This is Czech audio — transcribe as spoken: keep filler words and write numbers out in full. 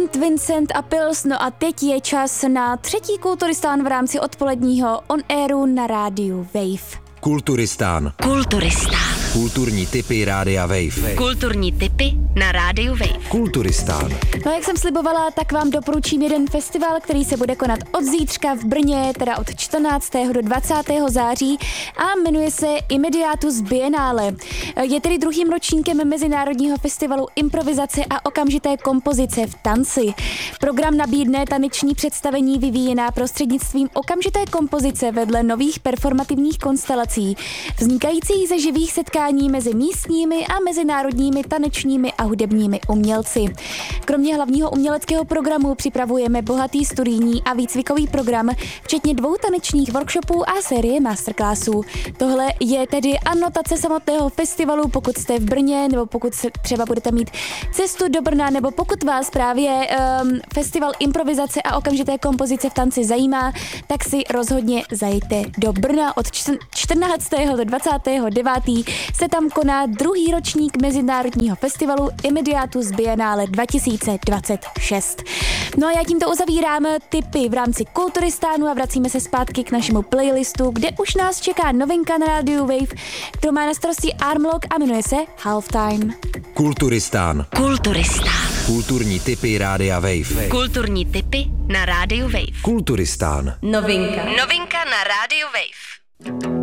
Saint Vincent a Pils, no a teď je čas na třetí Kulturistán v rámci odpoledního On Airu na rádiu Wave. Kulturistán. Kulturistán. Kulturní tipy rádia Wave. Kulturní tipy na rádiu Wave. Kulturistán. No jak jsem slibovala, tak vám doporučím jeden festival, který se bude konat od zítřka v Brně, teda od čtrnáctého do dvacátého září a jmenuje se Immediatus Biennale. Je tedy druhým ročníkem Mezinárodního festivalu improvizace a okamžité kompozice v tanci. Program nabídne taneční představení vyvíjená prostřednictvím okamžité kompozice vedle nových performativních konstelací, vznikajících ze živých setkání mezi místními a mezinárodními tanečními a hudebními umělci. Kromě hlavního uměleckého programu připravujeme bohatý studijní a výcvikový program, včetně dvou tanečních workshopů a série masterclassů. Tohle je tedy anotace samotného festivalu, pokud jste v Brně, nebo pokud se třeba budete mít cestu do Brna, nebo pokud vás právě um, festival improvizace a okamžité kompozice v tanci zajímá, tak si rozhodně zajďte do Brna od čtrnáctého do dvacátého devátého se tam koná druhý ročník Mezinárodního festivalu Immediatus Biennale dva tisíce dvacet šest. No a já tímto uzavírám tipy v rámci Kulturistánu a vracíme se zpátky k našemu playlistu, kde už nás čeká novinka na rádiu Wave, kterou má na starosti Armlock a jmenuje se Halftime. Kulturistán. Kulturistán. Kulturní tipy rádia Wave. Kulturní tipy na rádiu Wave. Kulturistán. Novinka. Novinka na rádiu Wave.